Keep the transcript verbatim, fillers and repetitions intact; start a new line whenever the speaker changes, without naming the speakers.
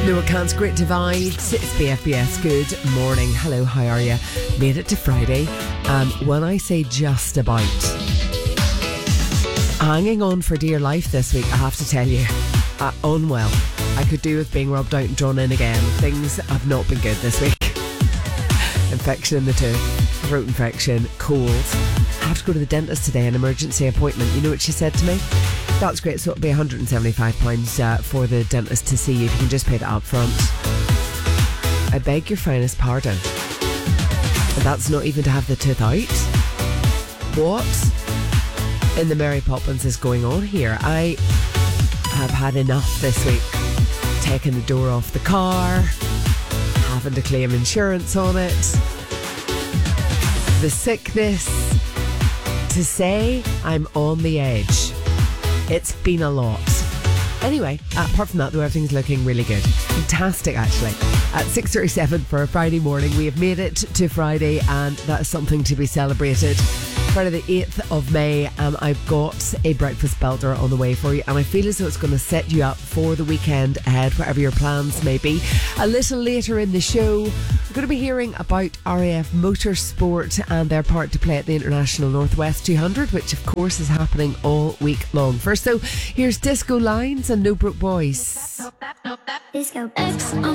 Noah Kant's Great Divide. It's B F B S. Good morning. Hello, how are you? Made it to Friday. And when I say just about, hanging on for dear life this week, I have to tell you, uh, unwell. I could do with being rubbed out and drawn in again. Things have not been good this week. Infection in the tooth, throat infection, cold. I have to go to the dentist today, an emergency appointment. You know what she said to me? That's great, so it'll be one hundred seventy-five pounds uh, for the dentist to see you if you can just pay that up front. I beg your finest pardon. And that's not even to have the tooth out. What in the Mary Poppins is going on here? I have had enough this week. Taking the door off the car, having to claim insurance on it, the sickness. To say I'm on the edge, it's been a lot. Anyway, uh, apart from that though, everything's looking really good. Fantastic, actually. At six thirty-seven for a Friday morning, we have made it to Friday, and that is something to be celebrated. Friday the eighth of May, um, I've got a breakfast belter on the way for you, and I feel as though it's going to set you up for the weekend ahead, whatever your plans may be. A little later in the show, we're going to be hearing about R A F Motorsport and their part to play at the International Northwest two hundred, which of course is happening all week long. First though, here's Disco Lines and No Broke Boys.
Disco X on